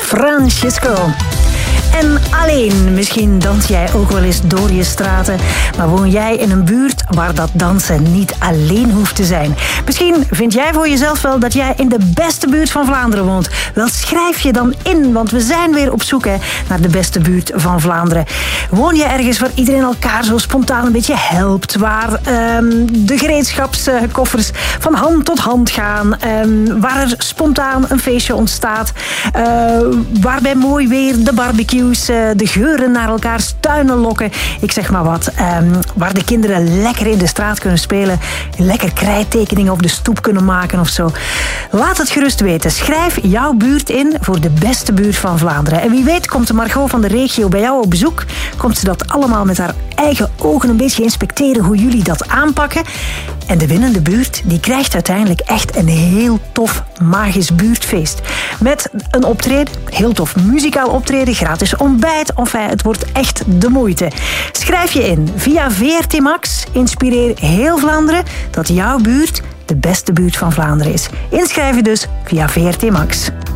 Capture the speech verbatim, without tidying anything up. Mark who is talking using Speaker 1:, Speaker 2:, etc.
Speaker 1: Francesco. En alleen, misschien dans jij ook wel eens door je straten, maar woon jij in een buurt waar dat dansen niet alleen hoeft te zijn. Misschien vind jij voor jezelf wel dat jij in de beste buurt van Vlaanderen woont. Wel, schrijf je dan in, want we zijn weer op zoek hè, naar de beste buurt van Vlaanderen. Woon je ergens waar iedereen elkaar zo spontaan een beetje helpt, waar um, de gereedschapskoffers van hand tot hand gaan, um, waar er spontaan een feestje ontstaat, uh, waar bij mooi weer de barbecue de geuren naar elkaars tuinen lokken. Ik zeg maar wat. Um, waar de kinderen lekker in de straat kunnen spelen. Lekker krijttekeningen op de stoep kunnen maken of zo. Laat het gerust weten. Schrijf jouw buurt in voor de beste buurt van Vlaanderen. En wie weet komt de Margot van de regio bij jou op bezoek. Komt ze dat allemaal met haar eigen ogen een beetje inspecteren hoe jullie dat aanpakken. En de winnende buurt die krijgt uiteindelijk echt een heel tof magisch buurtfeest. Met een optreden, heel tof muzikaal optreden, gratis ontbijt. Enfin, het wordt echt de moeite. Schrijf je in via V R T Max. Inspireer heel Vlaanderen dat jouw buurt de beste buurt van Vlaanderen is. Inschrijven dus via V R T Max.